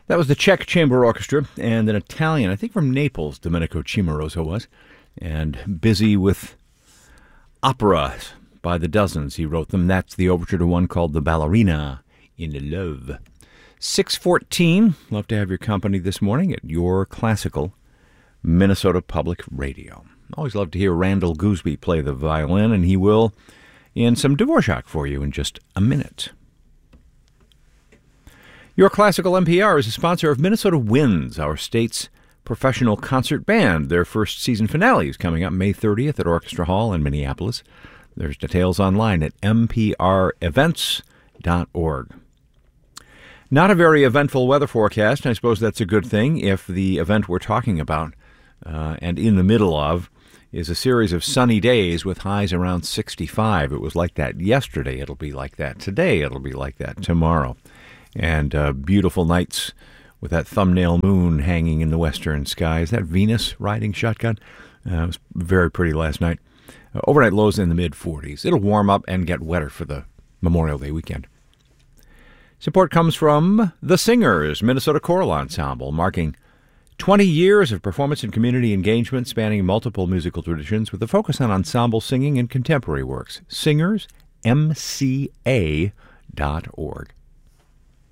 That was the Czech Chamber Orchestra and an Italian, I think from Naples, Domenico Cimarosa was, and busy with operas by the dozens. He wrote them. That's the overture to one called The Ballerina in Love. 6:14. Love to have your company this morning at your classical Minnesota Public Radio. Always love to hear Randall Gooseby play the violin, and he will in some Dvorak for you in just a minute. Your Classical NPR is a sponsor of Minnesota Winds, our state's professional concert band. Their first season finale is coming up May 30th at Orchestra Hall in Minneapolis. There's details online at mprevents.org. Not a very eventful weather forecast. I suppose that's a good thing if the event we're talking about and in the middle of is a series of sunny days with highs around 65. It was like that yesterday. It'll be like that today. It'll be like that tomorrow. And beautiful nights with that thumbnail moon hanging in the western sky. Is that Venus riding shotgun? It was very pretty last night. Overnight lows in the mid-40s. It'll warm up and get wetter for the Memorial Day weekend. Support comes from The Singers, Minnesota Choral Ensemble, marking 20 years of performance and community engagement spanning multiple musical traditions with a focus on ensemble singing and contemporary works. Singers, MCA.org.